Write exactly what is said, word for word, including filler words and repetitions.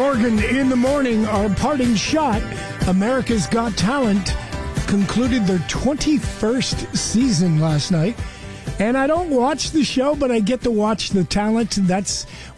Morgan in the morning, our parting shot. America's Got Talent concluded their twenty-first season last night. And I don't watch the show, but I get to watch the talent. That's